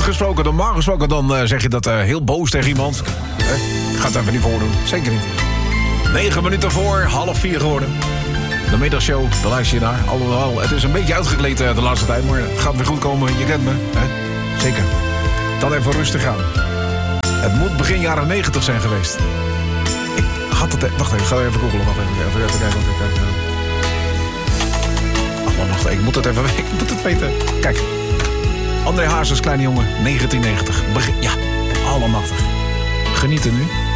gesproken, normaal gesproken, dan zeg je dat heel boos tegen iemand. Ik ga het even niet voordoen. Zeker niet. 9 minuten voor 3:30 geworden. De middagshow, daar luister je naar. Alhoewel, het is een beetje uitgekleed de laatste tijd, maar het gaat weer goed komen. Je kent me, hè? Zeker. Dan even rustig aan. Het moet begin jaren 90 zijn geweest. Ik had het... Wacht even, ik ga even googlen. Wacht even kijken. Wacht, ik moet het even ik moet het weten. Kijk. André Hazes, kleine jongen, 1990. Ja, allemachtig. Genieten nu.